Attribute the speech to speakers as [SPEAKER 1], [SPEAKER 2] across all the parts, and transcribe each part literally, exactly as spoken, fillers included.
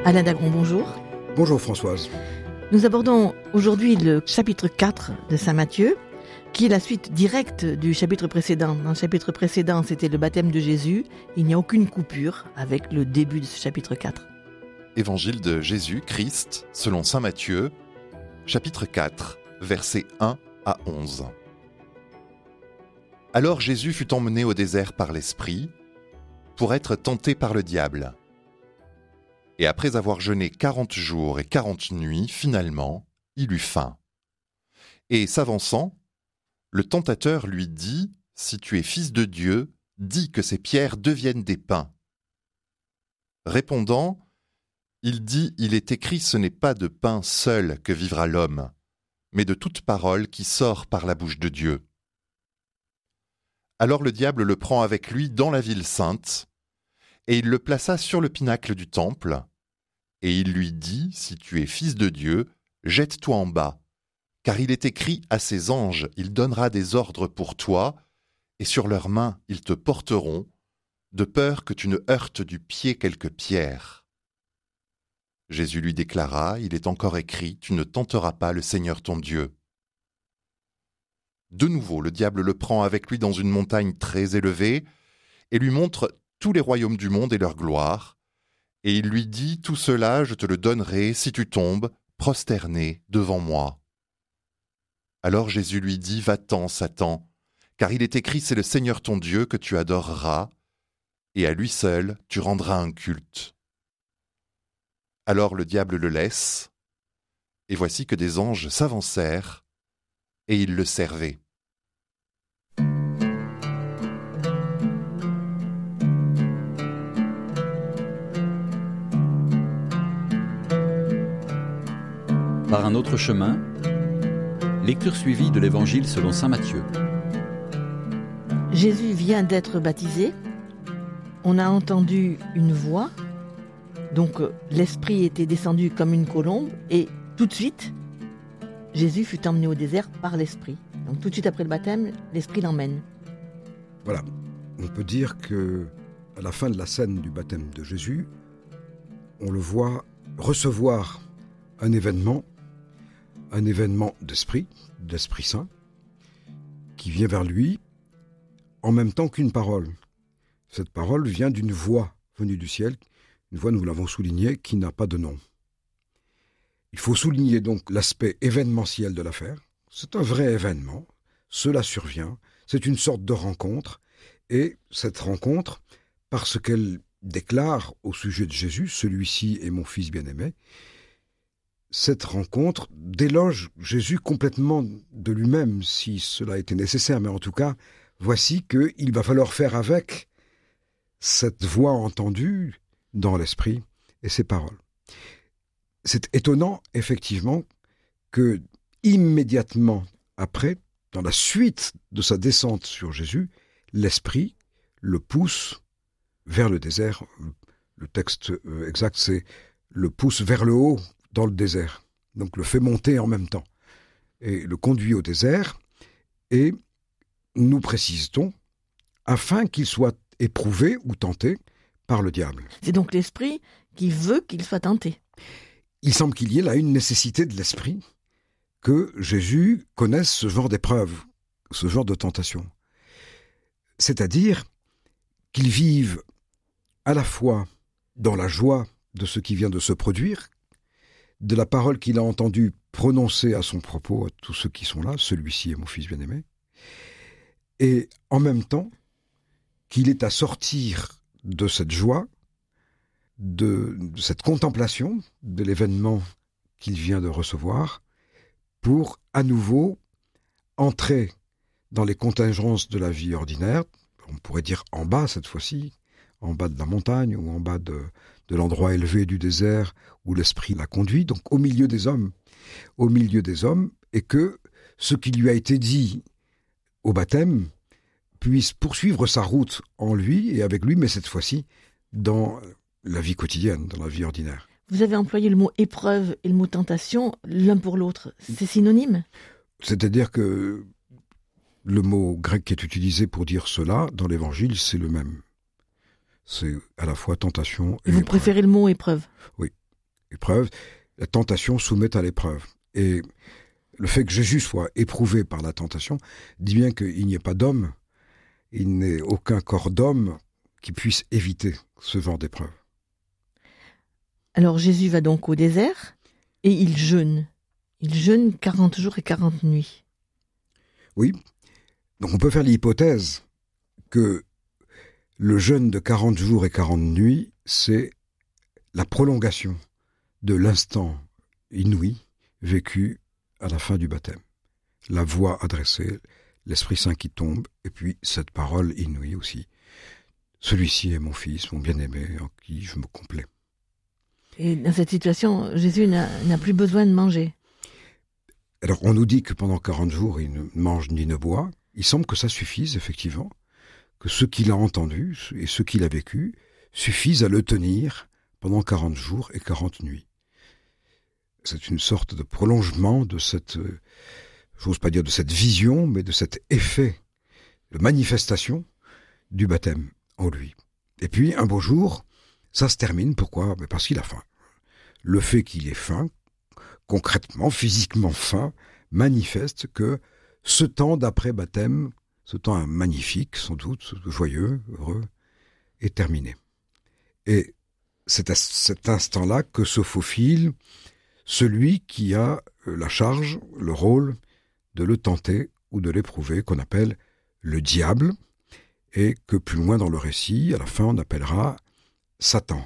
[SPEAKER 1] Alain Dagron, bonjour.
[SPEAKER 2] Bonjour Françoise.
[SPEAKER 1] Nous abordons aujourd'hui le chapitre quatre de Saint Matthieu, qui est la suite directe du chapitre précédent. Dans le chapitre précédent, c'était le baptême de Jésus. Il n'y a aucune coupure avec le début de ce chapitre quatre.
[SPEAKER 3] Évangile de Jésus-Christ, selon Saint Matthieu, chapitre quatre, versets un à onze. Alors Jésus fut emmené au désert par l'Esprit, pour être tenté par le diable. Et après avoir jeûné quarante jours et quarante nuits, finalement, il eut faim. Et s'avançant, le tentateur lui dit, « Si tu es fils de Dieu, dis que ces pierres deviennent des pains. » Répondant, il dit, « Il est écrit, ce n'est pas de pain seul que vivra l'homme, mais de toute parole qui sort par la bouche de Dieu. » Alors le diable le prend avec lui dans la ville sainte, et il le plaça sur le pinacle du temple, et il lui dit, « Si tu es fils de Dieu, jette-toi en bas, car il est écrit à ses anges, il donnera des ordres pour toi, et sur leurs mains ils te porteront, de peur que tu ne heurtes du pied quelque pierre. » Jésus lui déclara, « Il est encore écrit, tu ne tenteras pas le Seigneur ton Dieu. » De nouveau, le diable le prend avec lui dans une montagne très élevée, et lui montre tous les royaumes du monde et leur gloire, et il lui dit, « Tout cela, je te le donnerai si tu tombes, prosterné devant moi. » Alors Jésus lui dit, « Va-t'en, Satan, car il est écrit, c'est le Seigneur ton Dieu que tu adoreras, et à lui seul tu rendras un culte. » Alors le diable le laisse, et voici que des anges s'avancèrent, et ils le servaient.
[SPEAKER 4] Par un autre chemin, lecture suivie de l'Évangile selon Saint Matthieu.
[SPEAKER 1] Jésus vient d'être baptisé. On a entendu une voix. Donc l'Esprit était descendu comme une colombe et tout de suite, Jésus fut emmené au désert par l'Esprit. Donc tout de suite après le baptême, l'Esprit l'emmène.
[SPEAKER 2] Voilà, on peut dire que à la fin de la scène du baptême de Jésus, on le voit recevoir un événement, un événement d'esprit, d'Esprit Saint, qui vient vers lui en même temps qu'une parole. Cette parole vient d'une voix venue du ciel, une voix, nous l'avons souligné, qui n'a pas de nom. Il faut souligner donc l'aspect événementiel de l'affaire. C'est un vrai événement, cela survient, c'est une sorte de rencontre, et cette rencontre, parce qu'elle déclare au sujet de Jésus, « Celui-ci est mon fils bien-aimé », cette rencontre déloge Jésus complètement de lui-même, si cela était nécessaire, mais en tout cas, voici qu'il va falloir faire avec cette voix entendue dans l'esprit et ces paroles. C'est étonnant, effectivement, que immédiatement après, dans la suite de sa descente sur Jésus, l'esprit le pousse vers le désert. Le texte exact, c'est le pousse vers le haut dans le désert. Donc le fait monter en même temps et le conduit au désert. Et nous précisons, afin qu'il soit éprouvé ou tenté par le diable.
[SPEAKER 1] C'est donc l'Esprit qui veut qu'il soit tenté.
[SPEAKER 2] Il semble qu'il y ait là une nécessité de l'Esprit que Jésus connaisse ce genre d'épreuve, ce genre de tentation. C'est-à-dire qu'il vive à la fois dans la joie de ce qui vient de se produire, de la parole qu'il a entendue prononcer à son propos à tous ceux qui sont là, « Celui-ci est mon fils bien-aimé », et en même temps qu'il est à sortir de cette joie, de, de cette contemplation de l'événement qu'il vient de recevoir, pour à nouveau entrer dans les contingences de la vie ordinaire, on pourrait dire en bas cette fois-ci, en bas de la montagne ou en bas de, de l'endroit élevé du désert où l'Esprit l'a conduit, donc au milieu des hommes, au milieu des hommes, et que ce qui lui a été dit au baptême puisse poursuivre sa route en lui et avec lui, mais cette fois-ci dans la vie quotidienne, dans la vie ordinaire.
[SPEAKER 1] Vous avez employé le mot épreuve et le mot tentation, l'un pour l'autre. C'est synonyme ?
[SPEAKER 2] C'est-à-dire que le mot grec qui est utilisé pour dire cela dans l'Évangile, c'est le même. C'est à la fois tentation et
[SPEAKER 1] Vous
[SPEAKER 2] épreuve.
[SPEAKER 1] préférez le mot épreuve ?
[SPEAKER 2] Oui, Épreuve, la tentation soumet à l'épreuve. Et le fait que Jésus soit éprouvé par la tentation dit bien qu'il n'y ait pas d'homme, il n'est aucun corps d'homme qui puisse éviter ce genre d'épreuve.
[SPEAKER 1] Alors Jésus va donc au désert et il jeûne. Il jeûne quarante jours et quarante nuits.
[SPEAKER 2] Oui, donc on peut faire l'hypothèse que le jeûne de quarante jours et quarante nuits, c'est la prolongation de l'instant inouï vécu à la fin du baptême. La voix adressée, l'Esprit Saint qui tombe, et puis cette parole inouïe aussi. Celui-ci est mon fils, mon bien-aimé, en qui je me complais.
[SPEAKER 1] Et dans cette situation, Jésus n'a, n'a plus besoin de manger.
[SPEAKER 2] Alors on nous dit que pendant quarante jours, il ne mange ni ne boit. Il semble que ça suffise, effectivement, que ce qu'il a entendu et ce qu'il a vécu suffisent à le tenir pendant quarante jours et quarante nuits. C'est une sorte de prolongement de cette, euh, j'ose pas dire de cette vision, mais de cet effet, de manifestation du baptême en lui. Et puis, un beau jour, ça se termine. Pourquoi ? Mais parce qu'il a faim. Le fait qu'il ait faim, concrètement, physiquement faim, manifeste que ce temps d'après-baptême, ce temps magnifique, sans doute, joyeux, heureux, est terminé. Et c'est à cet instant-là que se faufile celui qui a la charge, le rôle de le tenter ou de l'éprouver, qu'on appelle le diable, et que plus loin dans le récit, à la fin, on appellera Satan.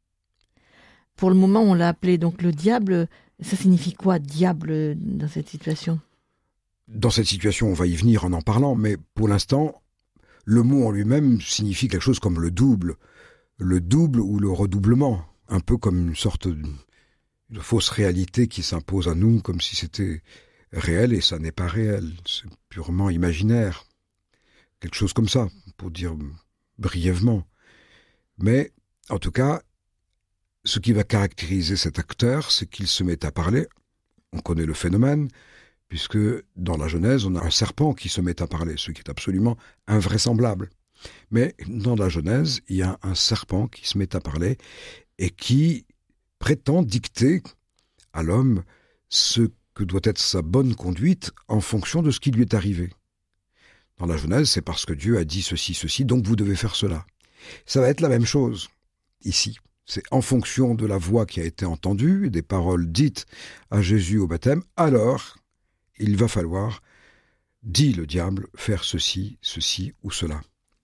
[SPEAKER 1] Pour le moment, on l'a appelé donc le diable. Ça signifie quoi, diable, dans cette situation ?
[SPEAKER 2] Dans cette situation, on va y venir en en parlant, mais pour l'instant, le mot en lui-même signifie quelque chose comme le double, le double ou le redoublement, un peu comme une sorte de, de fausse réalité qui s'impose à nous, comme si c'était réel, et ça n'est pas réel, c'est purement imaginaire. Quelque chose comme ça, pour dire brièvement. Mais, en tout cas, ce qui va caractériser cet acteur, c'est qu'il se met à parler. On connaît le phénomène, puisque dans la Genèse, on a un serpent qui se met à parler, ce qui est absolument invraisemblable. Mais dans la Genèse, il y a un serpent qui se met à parler et qui prétend dicter à l'homme ce que doit être sa bonne conduite en fonction de ce qui lui est arrivé. Dans la Genèse, c'est parce que Dieu a dit ceci, ceci, donc vous devez faire cela. Ça va être la même chose ici. C'est en fonction de la voix qui a été entendue, des paroles dites à Jésus au baptême, alors il va falloir, dit le diable, faire ceci, ceci ou cela.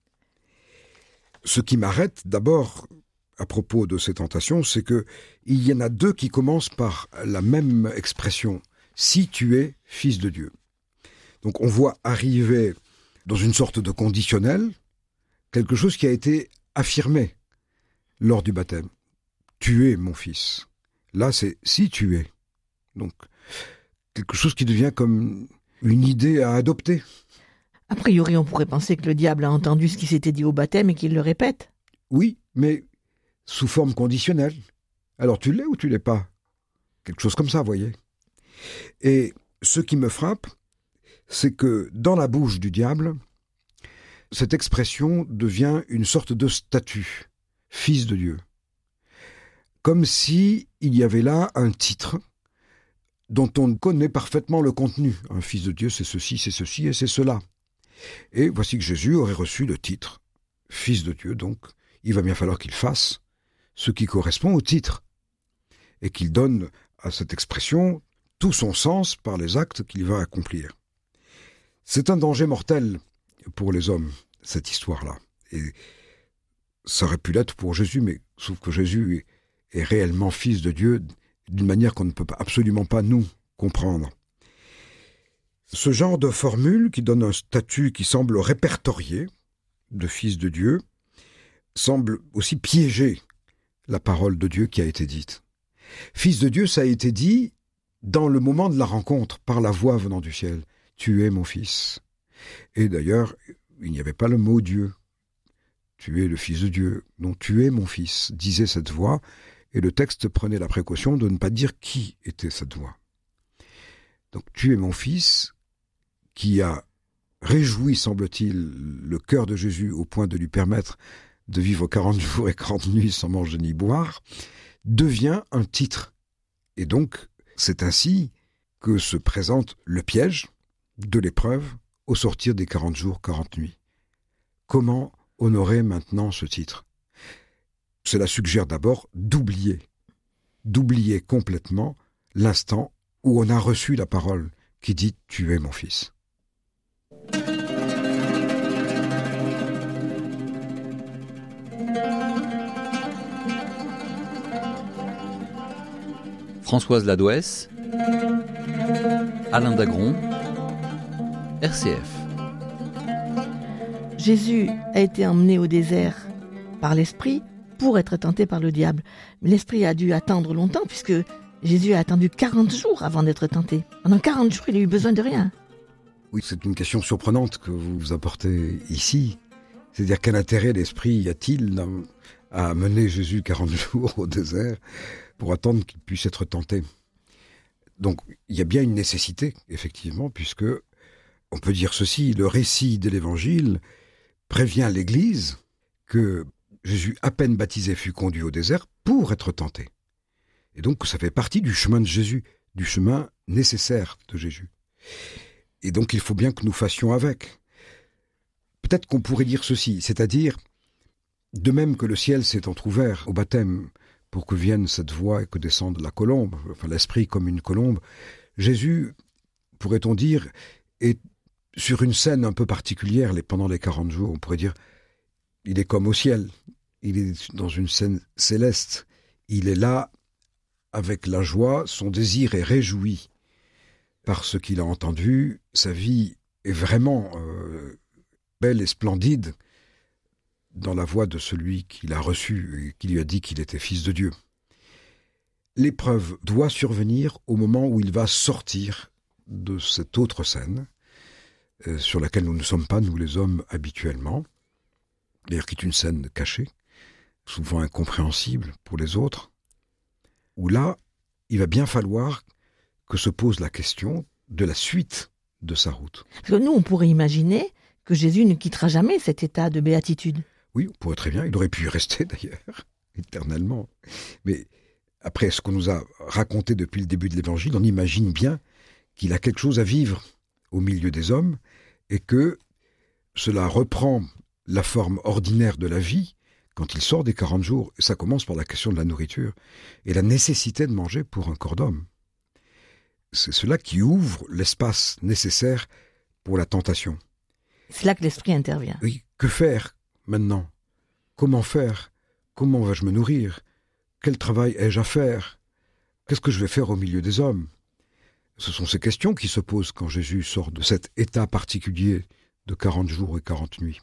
[SPEAKER 2] Ce qui m'arrête d'abord à propos de ces tentations, c'est que il y en a deux qui commencent par la même expression, « si tu es fils de Dieu ». Donc on voit arriver dans une sorte de conditionnel quelque chose qui a été affirmé lors du baptême. Tu es mon fils. Là, c'est si tu es. Donc, quelque chose qui devient comme une idée à adopter.
[SPEAKER 1] A priori, on pourrait penser que le diable a entendu ce qui s'était dit au baptême et qu'il le répète.
[SPEAKER 2] Oui, mais sous forme conditionnelle. Alors, tu l'es ou tu l'es pas ? Quelque chose comme ça, vous voyez. Et ce qui me frappe, c'est que dans la bouche du diable, cette expression devient une sorte de statut, fils de Dieu. Comme si il y avait là un titre dont on connaît parfaitement le contenu. Un fils de Dieu, c'est ceci, c'est ceci et c'est cela. Et voici que Jésus aurait reçu le titre, fils de Dieu, donc il va bien falloir qu'il fasse ce qui correspond au titre et qu'il donne à cette expression tout son sens par les actes qu'il va accomplir. C'est un danger mortel pour les hommes, cette histoire-là. Et ça aurait pu l'être pour Jésus, mais sauf que Jésus est est réellement fils de Dieu d'une manière qu'on ne peut absolument pas nous comprendre. Ce genre de formule qui donne un statut qui semble répertorié de fils de Dieu semble aussi piéger la parole de Dieu qui a été dite. Fils de Dieu, ça a été dit dans le moment de la rencontre, par la voix venant du ciel. Tu es mon fils. Et d'ailleurs, il n'y avait pas le mot Dieu. Tu es le fils de Dieu. Donc tu es mon fils, disait cette voix. Et le texte prenait la précaution de ne pas dire qui était cette voix. Donc tu es mon fils, qui a réjoui, semble-t-il, le cœur de Jésus au point de lui permettre de vivre quarante jours et quarante nuits sans manger ni boire. devient un titre. Et donc, c'est ainsi que se présente le piège de l'épreuve au sortir des quarante jours, quarante nuits. Comment honorer maintenant ce titre ? Cela suggère d'abord d'oublier, d'oublier complètement l'instant où on a reçu la parole qui dit « Tu es mon fils ».
[SPEAKER 4] Françoise Ladouès, Alain Dagron, R C F.
[SPEAKER 1] Jésus a été emmené au désert par l'Esprit pour être tenté par le diable. Mais l'Esprit a dû attendre longtemps puisque Jésus a attendu quarante jours avant d'être tenté. Pendant quarante jours, il a eu besoin de rien.
[SPEAKER 2] Oui, c'est une question surprenante que vous apportez ici. C'est-à-dire quel intérêt l'Esprit y a-t-il dans, à mener Jésus quarante jours au désert pour attendre qu'il puisse être tenté ? Donc, il y a bien une nécessité, effectivement, puisque on peut dire ceci, le récit de l'Évangile prévient l'Église que Jésus, à peine baptisé, fut conduit au désert pour être tenté. Et donc, ça fait partie du chemin de Jésus, du chemin nécessaire de Jésus. Et donc, il faut bien que nous fassions avec. Peut-être qu'on pourrait dire ceci, c'est-à-dire, de même que le ciel s'est entrouvert au baptême pour que vienne cette voix et que descende la colombe, enfin l'Esprit comme une colombe, Jésus, pourrait-on dire, est sur une scène un peu particulière pendant les quarante jours. On pourrait dire, il est comme au ciel, il est dans une scène céleste, il est là avec la joie, son désir est réjoui par ce qu'il a entendu, sa vie est vraiment euh, belle et splendide dans la voix de celui qui l'a reçu et qui lui a dit qu'il était fils de Dieu. L'épreuve doit survenir au moment où il va sortir de cette autre scène, euh, sur laquelle nous ne sommes pas, nous les hommes, habituellement, d'ailleurs qui est une scène cachée, souvent incompréhensible pour les autres, où là, il va bien falloir que se pose la question de la suite de sa route.
[SPEAKER 1] Parce que nous, on pourrait imaginer que Jésus ne quittera jamais cet état de béatitude.
[SPEAKER 2] Oui, on pourrait très bien, il aurait pu y rester d'ailleurs, éternellement. Mais après ce qu'on nous a raconté depuis le début de l'Évangile, on imagine bien qu'il a quelque chose à vivre au milieu des hommes et que cela reprend la forme ordinaire de la vie quand il sort des quarante jours. Ça commence par la question de la nourriture et la nécessité de manger pour un corps d'homme. C'est cela qui ouvre l'espace nécessaire pour la tentation.
[SPEAKER 1] C'est là que l'Esprit intervient.
[SPEAKER 2] Oui, que faire maintenant ? Comment faire ? Comment vais-je me nourrir ? Quel travail ai-je à faire ? Qu'est-ce que je vais faire au milieu des hommes ? Ce sont ces questions qui se posent quand Jésus sort de cet état particulier de quarante jours et quarante nuits.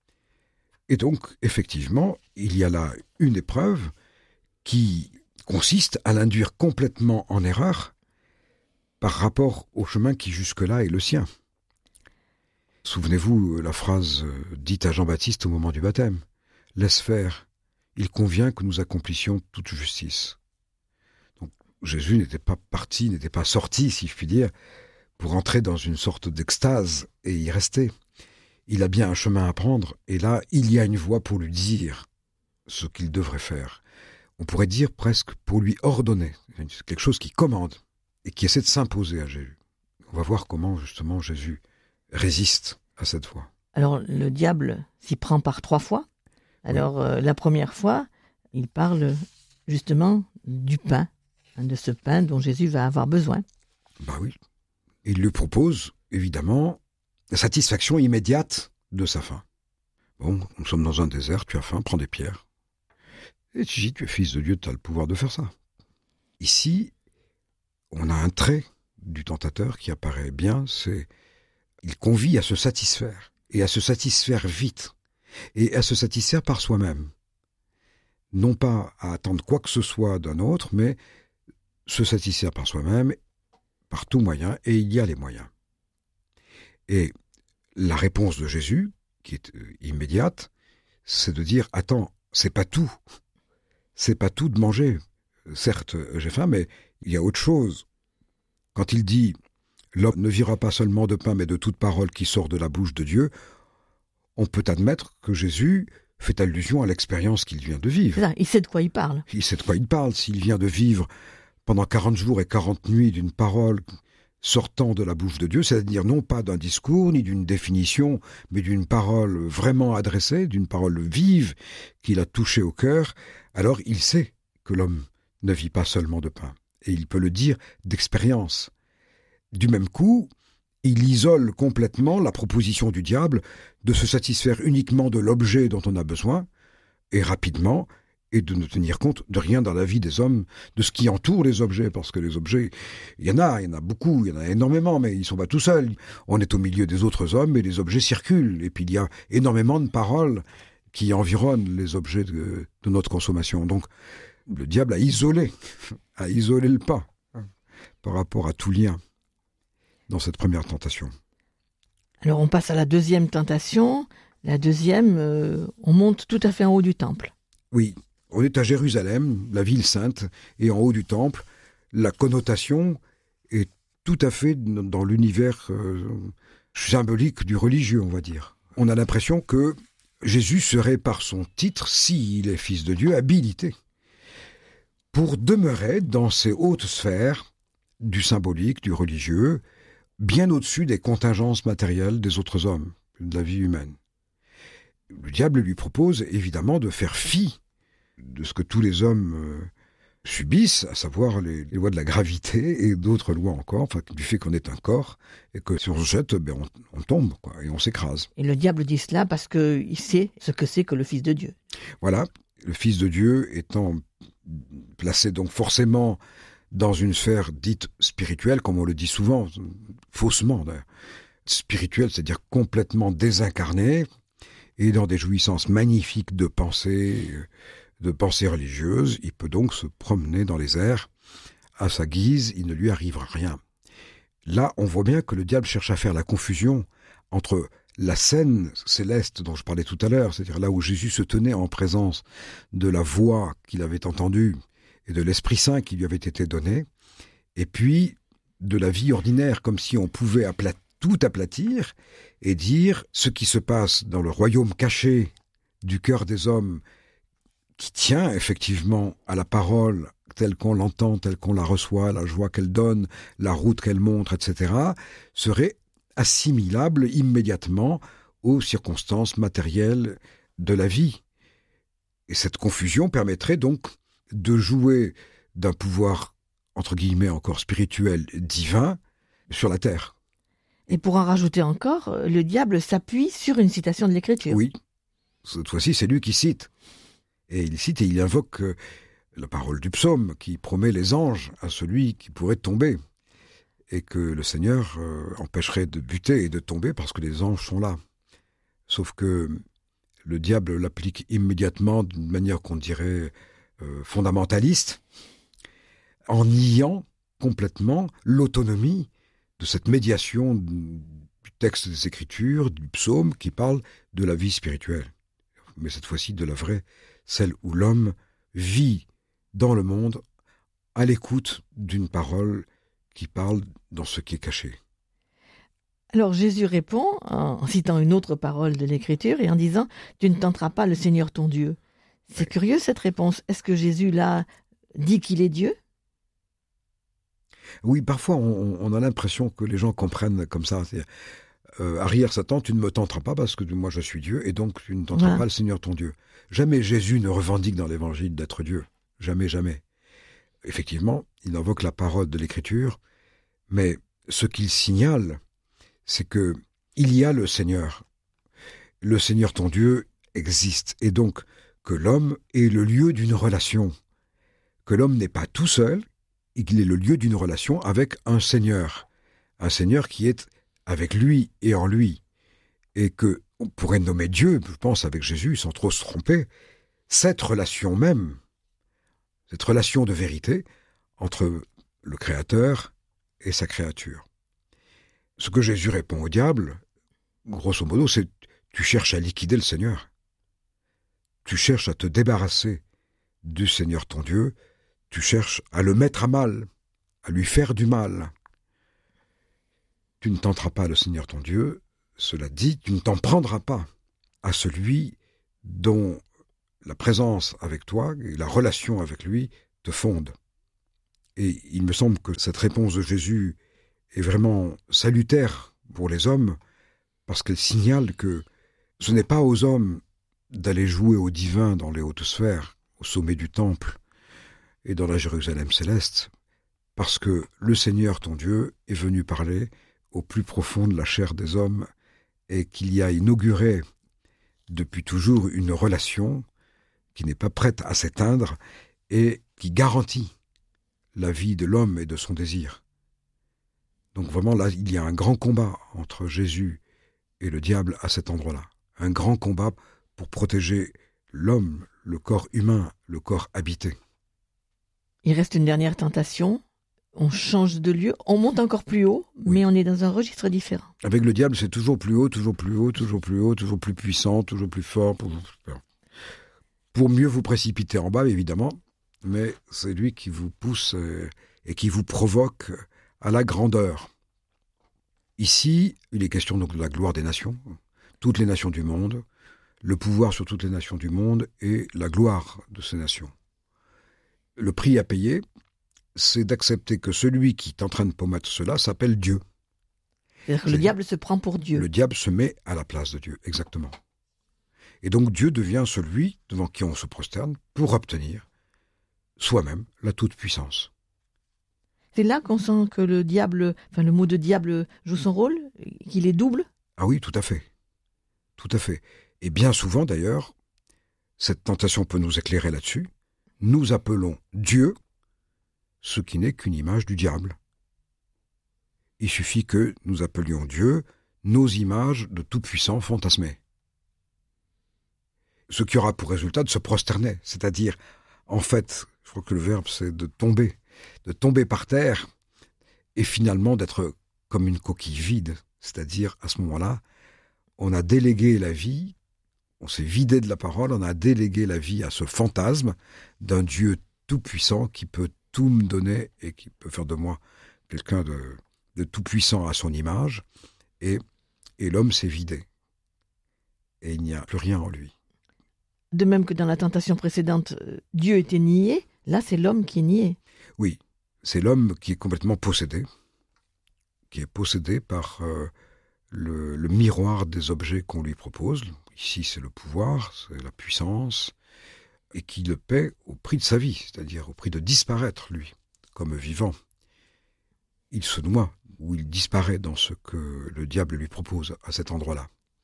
[SPEAKER 2] Et donc, effectivement, il y a là une épreuve qui consiste à l'induire complètement en erreur par rapport au chemin qui jusque-là est le sien. Souvenez-vous la phrase dite à Jean-Baptiste au moment du baptême. « Laisse faire, il convient que nous accomplissions toute justice. » Donc Jésus n'était pas parti, n'était pas sorti, si je puis dire, pour entrer dans une sorte d'extase et y rester. Il a bien un chemin à prendre, et là, il y a une voix pour lui dire ce qu'il devrait faire. On pourrait dire presque pour lui ordonner, quelque chose qui commande et qui essaie de s'imposer à Jésus. On va voir comment, justement, Jésus résiste à cette voix.
[SPEAKER 1] Alors, le diable s'y prend par trois fois. Alors, oui. euh, la première fois, il parle justement du pain, hein, de ce pain dont Jésus va avoir besoin.
[SPEAKER 2] Bah oui. Il lui propose, évidemment, la satisfaction immédiate de sa faim. Bon, nous sommes dans un désert, tu as faim, prends des pierres. Et si tu es fils de Dieu, tu as le pouvoir de faire ça. Ici, on a un trait du tentateur qui apparaît bien, c'est il convie à se satisfaire, et à se satisfaire vite, et à se satisfaire par soi-même. Non pas à attendre quoi que ce soit d'un autre, mais se satisfaire par soi-même, par tout moyen, et il y a les moyens. Et la réponse de Jésus, qui est immédiate, c'est de dire « Attends, c'est pas tout. C'est pas tout de manger. Certes, j'ai faim, mais il y a autre chose. » Quand il dit « L'homme ne vivra pas seulement de pain, mais de toute parole qui sort de la bouche de Dieu », on peut admettre que Jésus fait allusion à l'expérience qu'il vient de vivre.
[SPEAKER 1] C'est ça, il sait de quoi il parle.
[SPEAKER 2] Il sait de quoi il parle. S'il vient de vivre pendant quarante jours et quarante nuits d'une parole sortant de la bouche de Dieu, c'est-à-dire non pas d'un discours ni d'une définition, mais d'une parole vraiment adressée, d'une parole vive qu'il a touchée au cœur, alors il sait que l'homme ne vit pas seulement de pain. Et il peut le dire d'expérience. Du même coup, il isole complètement la proposition du diable de se satisfaire uniquement de l'objet dont on a besoin, et rapidement, et de ne tenir compte de rien dans la vie des hommes, de ce qui entoure les objets, parce que les objets, il y en a, il y en a beaucoup, il y en a énormément, mais ils ne sont pas tout seuls. On est au milieu des autres hommes et les objets circulent, et puis il y a énormément de paroles qui environnent les objets de, de notre consommation. Donc, le diable a isolé, a isolé le pas hein, par rapport à tout lien dans cette première tentation.
[SPEAKER 1] Alors on passe à la deuxième tentation. La deuxième, euh, on monte tout à fait en haut du temple.
[SPEAKER 2] Oui, on est à Jérusalem, la ville sainte, et en haut du temple, la connotation est tout à fait dans l'univers euh, symbolique du religieux, on va dire. On a l'impression que Jésus serait par son titre, s'il est fils de Dieu, habilité pour demeurer dans ces hautes sphères du symbolique, du religieux, bien au-dessus des contingences matérielles des autres hommes, de la vie humaine. Le diable lui propose évidemment de faire fi de ce que tous les hommes euh, subissent, à savoir les, les lois de la gravité et d'autres lois encore, enfin, du fait qu'on est un corps, et que si on se jette, ben on, on tombe, quoi, et on s'écrase.
[SPEAKER 1] Et le diable dit cela parce qu'il sait ce que c'est que le Fils de Dieu.
[SPEAKER 2] Voilà, le Fils de Dieu étant placé donc forcément dans une sphère dite spirituelle, comme on le dit souvent, faussement d'ailleurs. Spirituelle, c'est-à-dire complètement désincarné, et dans des jouissances magnifiques de pensée, de pensée religieuse, il peut donc se promener dans les airs. À sa guise, il ne lui arrivera rien. Là, on voit bien que le diable cherche à faire la confusion entre la scène céleste dont je parlais tout à l'heure, c'est-à-dire là où Jésus se tenait en présence de la voix qu'il avait entendue et de l'Esprit Saint qui lui avait été donné, et puis de la vie ordinaire, comme si on pouvait apla- tout aplatir et dire ce qui se passe dans le royaume caché du cœur des hommes, qui tient effectivement à la parole telle qu'on l'entend, telle qu'on la reçoit, la joie qu'elle donne, la route qu'elle montre, et cetera, serait assimilable immédiatement aux circonstances matérielles de la vie. Et cette confusion permettrait donc de jouer d'un pouvoir, entre guillemets, encore spirituel, divin, sur la terre.
[SPEAKER 1] Et pour en rajouter encore, le diable s'appuie sur une citation de l'Écriture.
[SPEAKER 2] Oui, cette fois-ci, c'est lui qui cite. Et il cite et il invoque la parole du psaume qui promet les anges à celui qui pourrait tomber. Et que le Seigneur euh, empêcherait de buter et de tomber parce que les anges sont là. Sauf que le diable l'applique immédiatement d'une manière qu'on dirait euh, fondamentaliste, en niant complètement l'autonomie de cette médiation du texte des Écritures, du psaume, qui parle de la vie spirituelle. Mais cette fois-ci de la vraie, celle où l'homme vit dans le monde à l'écoute d'une parole qui parle dans ce qui est caché.
[SPEAKER 1] Alors Jésus répond en citant une autre parole de l'Écriture et en disant « Tu ne tenteras pas le Seigneur ton Dieu ». C'est oui. Curieux cette réponse. Est-ce que Jésus là dit qu'il est Dieu ?
[SPEAKER 2] Oui, parfois on, on a l'impression que les gens comprennent comme ça. Euh, arrière Satan, tu ne me tenteras pas parce que moi je suis Dieu et donc tu ne tenteras voilà. pas le Seigneur ton Dieu. Jamais Jésus ne revendique dans l'Évangile d'être Dieu. Jamais, jamais. Effectivement, il invoque la parole de l'Écriture, mais ce qu'il signale, c'est que il y a le Seigneur. Le Seigneur ton Dieu existe, et donc que l'homme est le lieu d'une relation. Que l'homme n'est pas tout seul, et qu'il est le lieu d'une relation avec un Seigneur. Un Seigneur qui est avec lui et en lui. Et que on pourrait nommer Dieu, je pense avec Jésus, sans trop se tromper, cette relation même, cette relation de vérité entre le Créateur et sa créature. Ce que Jésus répond au diable, grosso modo, c'est « tu cherches à liquider le Seigneur. Tu cherches à te débarrasser du Seigneur ton Dieu, tu cherches à le mettre à mal, à lui faire du mal. Tu ne tenteras pas le Seigneur ton Dieu, cela dit, tu ne t'en prendras pas à celui dont la présence avec toi et la relation avec lui te fondent. Et il me semble que cette réponse de Jésus est vraiment salutaire pour les hommes, parce qu'elle signale que ce n'est pas aux hommes d'aller jouer au divin dans les hautes sphères, au sommet du temple et dans la Jérusalem céleste, parce que le Seigneur ton Dieu est venu parler au plus profond de la chair des hommes et qu'il y a inauguré depuis toujours une relation qui n'est pas prête à s'éteindre et qui garantit la vie de l'homme et de son désir. Donc vraiment là, il y a un grand combat entre Jésus et le diable à cet endroit-là. Un grand combat pour protéger l'homme, le corps humain, le corps habité.
[SPEAKER 1] Il reste une dernière tentation. On change de lieu, on monte encore plus haut, oui. Mais on est dans un registre différent.
[SPEAKER 2] Avec le diable, c'est toujours plus haut, toujours plus haut, toujours plus haut, toujours plus puissant, toujours plus fort. Pour, pour mieux vous précipiter en bas, évidemment, mais c'est lui qui vous pousse et qui vous provoque à la grandeur. Ici, il est question donc de la gloire des nations, toutes les nations du monde, le pouvoir sur toutes les nations du monde et la gloire de ces nations. Le prix à payer, c'est d'accepter que celui qui est en train de promettre cela s'appelle Dieu.
[SPEAKER 1] C'est-à-dire que le diable se prend pour Dieu.
[SPEAKER 2] Le diable se met à la place de Dieu, exactement. Et donc Dieu devient celui devant qui on se prosterne pour obtenir soi-même la toute-puissance.
[SPEAKER 1] C'est là qu'on sent que le diable, enfin le mot de diable joue son rôle, qu'il est double ?
[SPEAKER 2] Ah oui, tout à fait. Tout à fait. Et bien souvent d'ailleurs, cette tentation peut nous éclairer là-dessus. Nous appelons Dieu ce qui n'est qu'une image du diable. Il suffit que nous appelions Dieu nos images de tout-puissants fantasmés. Ce qui aura pour résultat de se prosterner, c'est-à-dire, en fait, je crois que le verbe c'est de tomber, de tomber par terre et finalement d'être comme une coquille vide, c'est-à-dire à ce moment-là, on a délégué la vie, on s'est vidé de la parole, on a délégué la vie à ce fantasme d'un Dieu tout-puissant qui peut tout me donner et qui peut faire de moi quelqu'un de, de tout-puissant à son image, et, et l'homme s'est vidé. Et il n'y a plus rien en lui.
[SPEAKER 1] De même que dans la tentation précédente, Dieu était nié, là c'est l'homme qui est nié.
[SPEAKER 2] Oui, c'est l'homme qui est complètement possédé, qui est possédé par euh, le, le miroir des objets qu'on lui propose. Ici c'est le pouvoir, c'est la puissance, et qui le paie au prix de sa vie, c'est-à-dire au prix de disparaître, lui, comme vivant. Il se noie, ou il disparaît dans ce que le diable lui propose à cet endroit-là.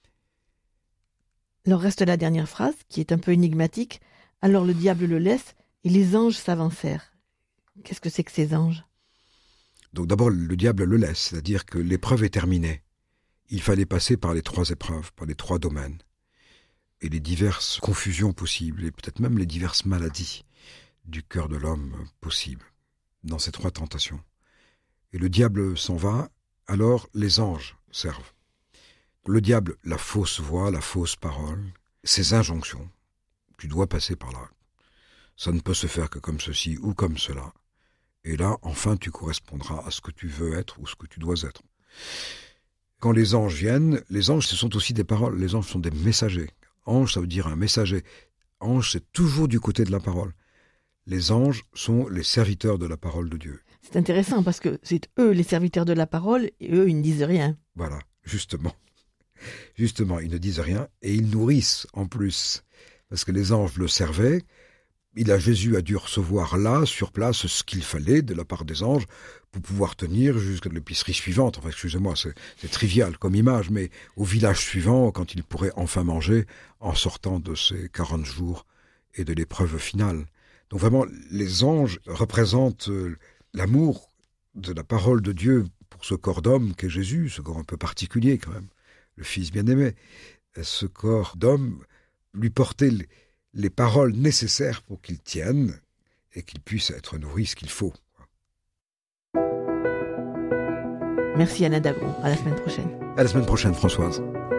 [SPEAKER 1] Alors reste la dernière phrase, qui est un peu énigmatique. Alors le diable le laisse, et les anges s'avancèrent. Qu'est-ce que c'est que ces anges ?
[SPEAKER 2] Donc d'abord, le diable le laisse, c'est-à-dire que l'épreuve est terminée. Il fallait passer par les trois épreuves, par les trois domaines. Et les diverses confusions possibles, et peut-être même les diverses maladies du cœur de l'homme possibles, dans ces trois tentations. Et le diable s'en va, alors les anges servent. Le diable, la fausse voix, la fausse parole, ces injonctions, tu dois passer par là. Ça ne peut se faire que comme ceci ou comme cela. Et là, enfin, tu correspondras à ce que tu veux être ou ce que tu dois être. Quand les anges viennent, les anges, ce sont aussi des paroles. Les anges sont des messagers. Ange, ça veut dire un messager. Ange, c'est toujours du côté de la parole. Les anges sont les serviteurs de la parole de Dieu.
[SPEAKER 1] C'est intéressant parce que c'est eux les serviteurs de la parole et eux, ils ne disent rien.
[SPEAKER 2] Voilà, justement. Justement, ils ne disent rien et ils nourrissent en plus. Parce que les anges le servaient. Il a, Jésus a dû recevoir là, sur place, ce qu'il fallait de la part des anges pour pouvoir tenir jusqu'à l'épicerie suivante. Enfin, excusez-moi, c'est, c'est trivial comme image, mais au village suivant, quand il pourrait enfin manger en sortant de ces quarante jours et de l'épreuve finale. Donc vraiment, les anges représentent l'amour de la parole de Dieu pour ce corps d'homme qu'est Jésus, ce corps un peu particulier quand même, le Fils bien-aimé. Ce corps d'homme lui portait les, les paroles nécessaires pour qu'il tienne et qu'il puisse être nourri ce qu'il faut.
[SPEAKER 1] Merci Alain Dagron, à la semaine prochaine.
[SPEAKER 2] À la semaine prochaine Françoise.